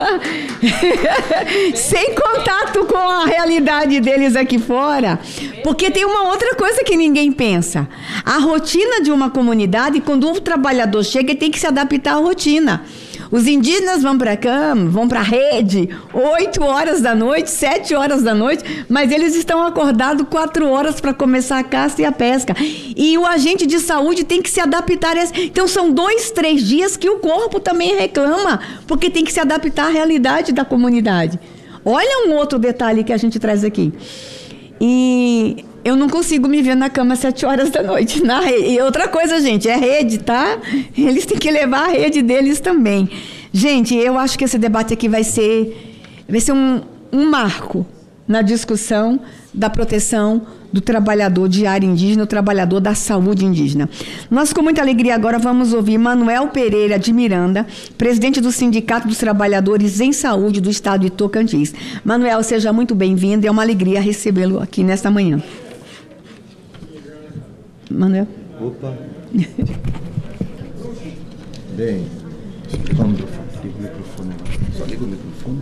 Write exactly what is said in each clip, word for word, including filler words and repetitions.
Sem contato com a realidade deles aqui fora. Porque tem uma outra coisa que ninguém pensa. A rotina de uma comunidade, quando um trabalhador chega, ele tem que se adaptar à rotina. Os indígenas vão para a cama, vão para a rede, oito horas da noite, sete horas da noite, mas eles estão acordados quatro horas para começar a caça e a pesca. E o agente de saúde tem que se adaptar a esse... Então, são dois, três dias que o corpo também reclama, porque tem que se adaptar à realidade da comunidade. Olha um outro detalhe que a gente traz aqui. E eu não consigo me ver na cama às sete horas da noite. Na rede. E outra coisa, gente, é rede, tá? Eles têm que levar a rede deles também. Gente, eu acho que esse debate aqui vai ser, vai ser um, um marco na discussão da proteção do trabalhador de área indígena, o trabalhador da saúde indígena. Nós, com muita alegria, agora vamos ouvir Manuel Pereira de Miranda, presidente do Sindicato dos Trabalhadores em Saúde do Estado de Tocantins. Manuel, seja muito bem-vindo, é uma alegria recebê-lo aqui nesta manhã. Manuel. Opa. Bem, vamos liga o microfone. Só liga o microfone.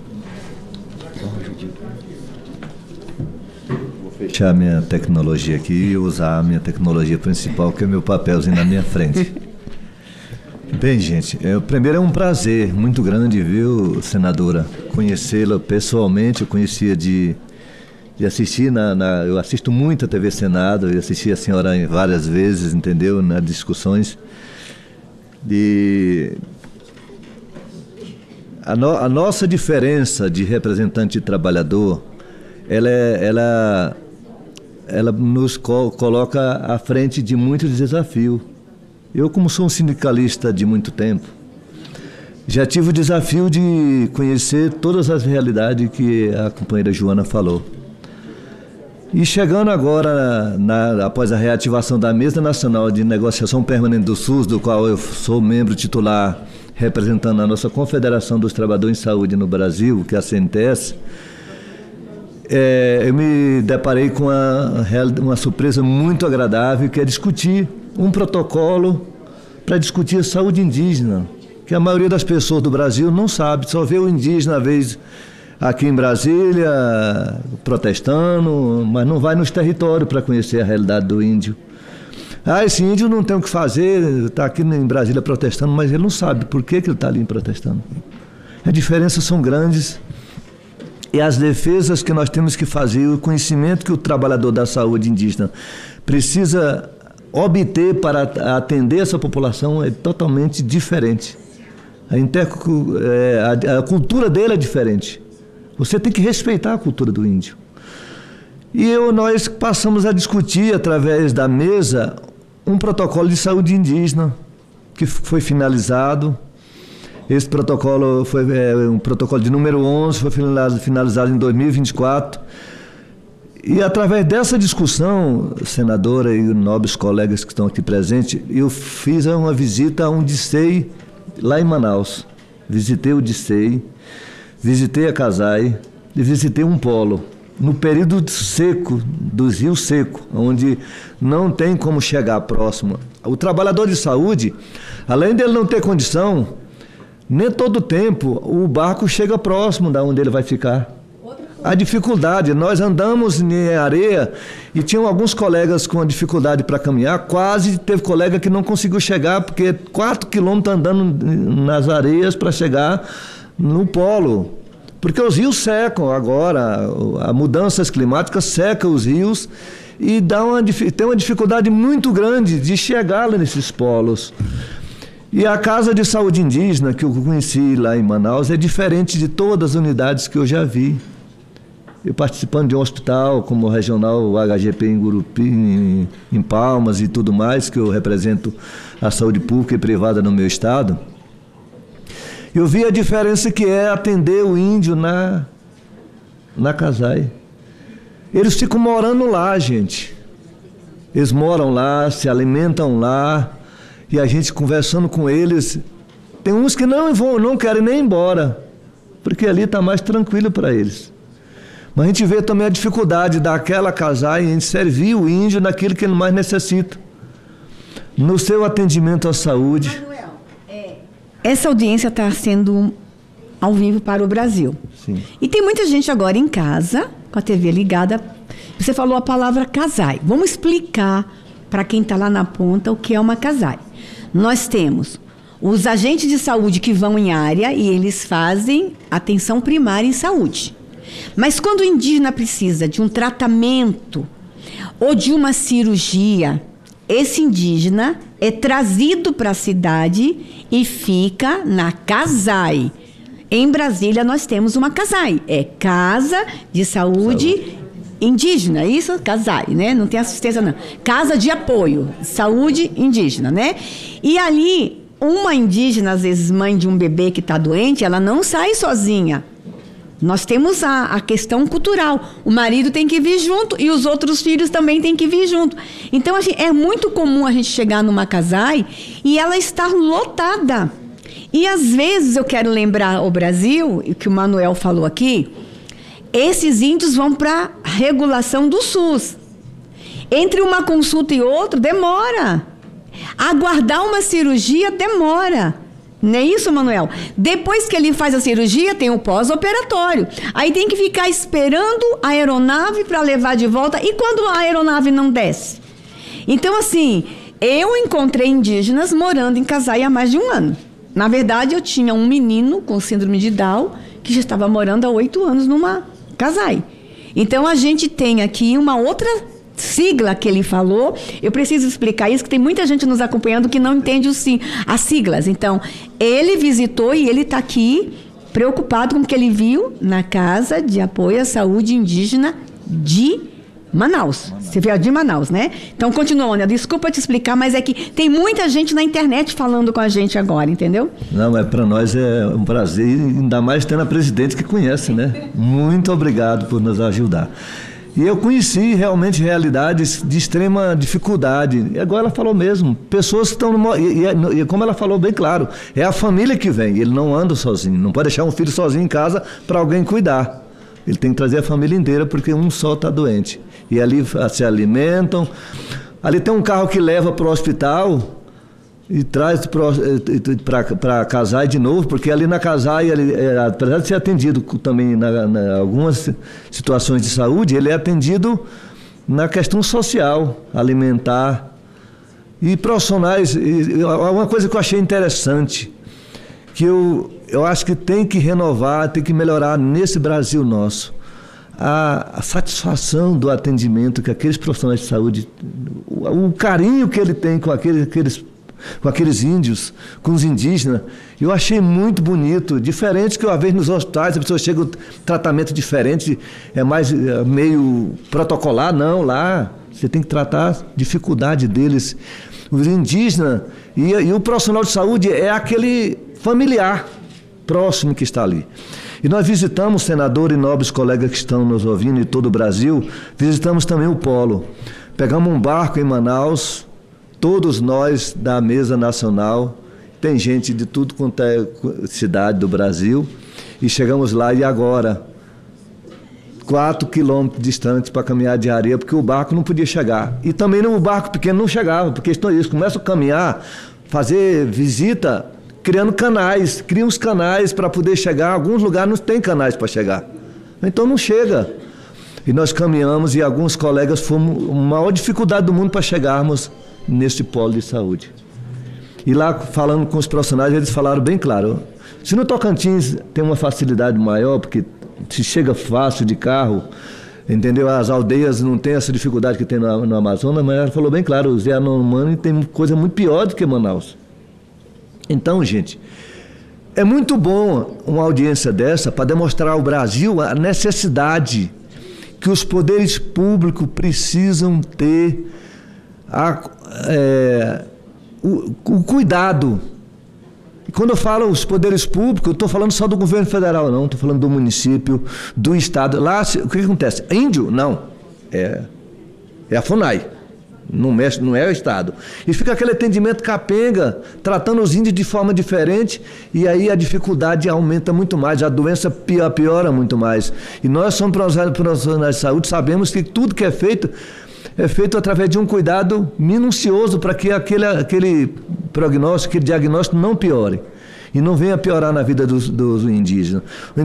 Vou fechar minha tecnologia aqui e usar a minha tecnologia principal, que é meu papelzinho na minha frente. Bem, gente, é, primeiro é um prazer muito grande, viu, senadora, conhecê-la pessoalmente. Eu conhecia de... de assistir, na, na, eu assisto muito a T V Senado, eu assisti a senhora várias vezes, entendeu, nas discussões. De, a, no, a nossa diferença de representante de trabalhador, ela, é, ela, ela nos co coloca à frente de muitos desafios. Eu, como sou um sindicalista de muito tempo, já tive o desafio de conhecer todas as realidades que a companheira Joana falou. E chegando agora, na, após a reativação da Mesa Nacional de Negociação Permanente do SUS, do qual eu sou membro titular, representando a nossa Confederação dos Trabalhadores em Saúde no Brasil, que é a C N T S, é, eu me deparei com uma, uma surpresa muito agradável, que é discutir um protocolo para discutir a saúde indígena, que a maioria das pessoas do Brasil não sabe, só vê o indígena, às vezes, aqui em Brasília, protestando, mas não vai nos territórios para conhecer a realidade do índio. Ah, esse índio não tem o que fazer, está aqui em Brasília protestando, mas ele não sabe por que, que ele está ali protestando. As diferenças são grandes e as defesas que nós temos que fazer, o conhecimento que o trabalhador da saúde indígena precisa obter para atender essa população é totalmente diferente. A, inter... é, a, a cultura dele é diferente. Você tem que respeitar a cultura do índio. E eu, nós passamos a discutir, através da mesa, um protocolo de saúde indígena, que foi finalizado. Esse protocolo foi é, um protocolo de número onze, foi finalizado, finalizado em dois mil e vinte e quatro. E através dessa discussão, senadora e nobres colegas que estão aqui presentes, eu fiz uma visita a um D C E lá em Manaus. Visitei o D C E, visitei a Casai e visitei um polo, no período seco, dos rios secos, onde não tem como chegar próximo. O trabalhador de saúde, além dele não ter condição, nem todo tempo o barco chega próximo da onde ele vai ficar. A dificuldade, nós andamos em areia e tinham alguns colegas com dificuldade para caminhar, quase teve colega que não conseguiu chegar, porque quatro quilômetros andando nas areias para chegar no polo. Porque os rios secam agora, as mudanças climáticas secam os rios e dá uma, tem uma dificuldade muito grande de chegar lá nesses polos. E a Casa de Saúde Indígena, que eu conheci lá em Manaus, é diferente de todas as unidades que eu já vi. Eu participando de um hospital como o regional H G P em Gurupi, em, em Palmas e tudo mais, que eu represento a saúde pública e privada no meu estado, eu vi a diferença que é atender o índio na, na Casai. Eles ficam morando lá, gente. Eles moram lá, se alimentam lá, e a gente conversando com eles, tem uns que não, vão, não querem nem ir embora, porque ali está mais tranquilo para eles. Mas a gente vê também a dificuldade daquela Casai em servir o índio naquilo que ele mais necessita. No seu atendimento à saúde. Manuel, é, essa audiência está sendo ao vivo para o Brasil. Sim. E tem muita gente agora em casa, com a T V ligada. Você falou a palavra CASAI. Vamos explicar para quem está lá na ponta o que é uma CASAI. Nós temos os agentes de saúde que vão em área e eles fazem atenção primária em saúde. Mas quando o indígena precisa de um tratamento ou de uma cirurgia, esse indígena é trazido para a cidade e fica na CASAI. Em Brasília nós temos uma CASAI, é Casa de Saúde, saúde. Indígena, isso? CASAI, né? Não tem assistência não. Casa de Apoio, Saúde Indígena, né? E ali, uma indígena, às vezes mãe de um bebê que está doente, ela não sai sozinha. Nós temos a, a questão cultural. O marido tem que vir junto e os outros filhos também têm que vir junto. Então, assim, é muito comum a gente chegar numa CASAI e ela estar lotada. E, às vezes, eu quero lembrar o Brasil, o que o Manuel falou aqui, esses índios vão para a regulação do SUS. Entre uma consulta e outra, demora. Aguardar uma cirurgia, demora. Não é isso, Manuel? Depois que ele faz a cirurgia, tem o pós-operatório. Aí tem que ficar esperando a aeronave para levar de volta. E quando a aeronave não desce? Então, assim, eu encontrei indígenas morando em CASAI há mais de um ano. Na verdade, eu tinha um menino com síndrome de Down que já estava morando há oito anos numa CASAI. Então, a gente tem aqui uma outra sigla que ele falou. Eu preciso explicar isso, que tem muita gente nos acompanhando que não entende o sim, as siglas. Então, ele visitou e ele está aqui preocupado com o que ele viu na Casa de Apoio à Saúde Indígena de Manaus. Manaus. Você veio de Manaus, né? Então, continua, Ana. Desculpa te explicar, mas é que tem muita gente na internet falando com a gente agora, entendeu? Não, é para nós é um prazer, ainda mais tendo a presidente que conhece, né? Muito obrigado por nos ajudar. E eu conheci realmente realidades de extrema dificuldade. E agora ela falou mesmo, pessoas que estão... No, e, e, e como ela falou bem claro, é a família que vem, ele não anda sozinho, não pode deixar um filho sozinho em casa para alguém cuidar. Ele tem que trazer a família inteira porque um só está doente. E ali se alimentam. Ali tem um carro que leva para o hospital e traz para CASAI de novo, porque ali na CASAI, ele, apesar de ser atendido também em algumas situações de saúde, ele é atendido na questão social, alimentar. E profissionais, uma coisa que eu achei interessante, que eu, eu acho que tem que renovar, tem que melhorar nesse Brasil nosso. A, a satisfação do atendimento que aqueles profissionais de saúde, o, o carinho que ele tem com aqueles, aqueles, com aqueles índios, com os indígenas, eu achei muito bonito, diferente que uma vez nos hospitais a pessoa chega com tratamento diferente, é mais é meio protocolar, não, lá você tem que tratar a dificuldade deles. Os indígenas e, e o profissional de saúde é aquele familiar próximo que está ali. E nós visitamos, senador e nobres colegas que estão nos ouvindo em todo o Brasil, visitamos também o Polo. Pegamos um barco em Manaus, todos nós da mesa nacional, tem gente de tudo quanto é cidade do Brasil, e chegamos lá e agora, quatro quilômetros distante para caminhar de areia, porque o barco não podia chegar. E também no barco pequeno não chegava, porque eles começam a caminhar, fazer visita, criando canais, criam os canais para poder chegar. Alguns lugares não tem canais para chegar. Então não chega. E nós caminhamos e alguns colegas fomos a maior dificuldade do mundo para chegarmos nesse polo de saúde. E lá, falando com os profissionais, eles falaram bem claro, se no Tocantins tem uma facilidade maior, porque se chega fácil de carro, entendeu? As aldeias não têm essa dificuldade que tem no, no Amazonas, mas ela falou bem claro, o Zé Yanomami tem coisa muito pior do que Manaus. Então, gente, é muito bom uma audiência dessa para demonstrar ao Brasil a necessidade que os poderes públicos precisam ter a, é, o, o cuidado. E quando eu falo os poderes públicos, eu estou falando só do governo federal, não, estou falando do município, do estado. Lá, o que acontece? Índio? Não. É, é a FUNAI. Não, mexe, não é o Estado. E fica aquele atendimento capenga, tratando os índios de forma diferente, e aí a dificuldade aumenta muito mais, a doença piora muito mais. E nós somos profissionais de saúde, sabemos que tudo que é feito, é feito através de um cuidado minucioso para que aquele, aquele prognóstico, aquele diagnóstico não piore. E não venha piorar na vida dos, dos indígenas.